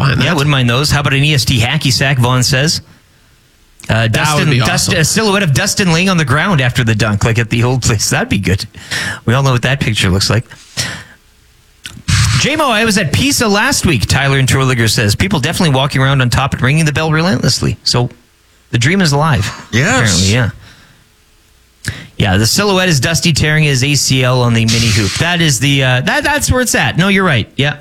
mind that. Yeah, wouldn't mind those. How about an EST hacky sack, Vaughn says? That would be awesome. A silhouette of Dustin laying on the ground after the dunk, like at the old place. That'd be good. We all know what that picture looks like. JMO, I was at Pisa last week, Tyler in Terwilliger says. People definitely walking around on top and ringing the bell relentlessly. So the dream is alive. Yes. Apparently, yeah. Yeah, the silhouette is Dusty tearing his ACL on the mini hoop. That is the that's where it's at. No, you're right. Yeah.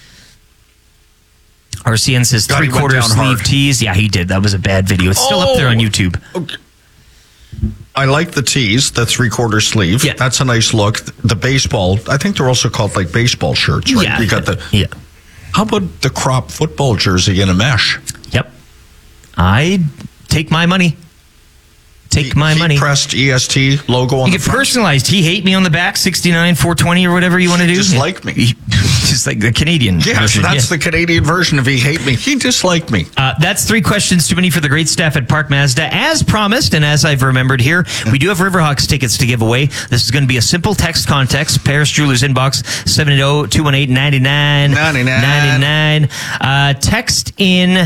RCN says God, he went 3/4 down sleeve hard. tees. Yeah, he did. That was a bad video. It's still up there on YouTube. Okay. I like the tees, the 3/4 sleeve. Yeah. That's a nice look. The baseball, I think they're also called like baseball shirts, right? Yeah. You got the. Yeah. How about the crop football jersey in a mesh? Yep. I take my money. Take my money. Pressed EST logo on You the get front. personalized. He hate me on the back, 69, 420 or whatever you want to do. Dislike me. Just like the Canadian Yes, version. that's the Canadian version of he hate me. He disliked me. That's 3 questions too many for the great staff at Park Mazda. As promised, and as I've remembered here, we do have Riverhawks tickets to give away. This is going to be a simple text context. Paris Jewelers inbox 780-218-9999. Text in...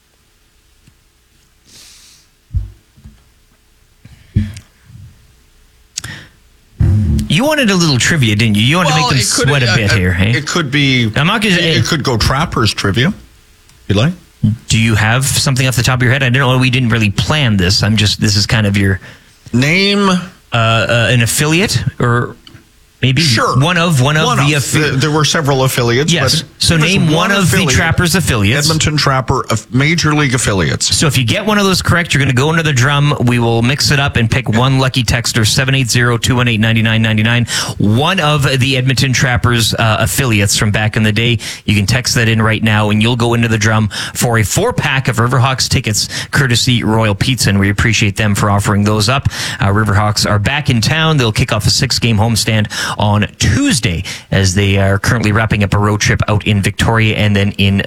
You wanted a little trivia, didn't you? You wanted to make them sweat a bit here, hey? It could be. I'm not gonna, it could go Trappers trivia. You like? Do you have something off the top of your head? I don't know. We didn't really plan this. This is kind of your name an affiliate or maybe one of the affiliates. There were several affiliates. Yes. But So name one of the Trappers affiliates. Edmonton Trapper of Major League affiliates. So if you get one of those correct, you're going to go into the drum. We will mix it up and pick one lucky texter, 780-218-9999. One of the Edmonton Trappers affiliates from back in the day. You can text that in right now, and you'll go into the drum for a 4-pack of Riverhawks tickets, courtesy Royal Pizza, and we appreciate them for offering those up. Riverhawks are back in town. They'll kick off a 6-game homestand on Tuesday as they are currently wrapping up a road trip out in Victoria and then in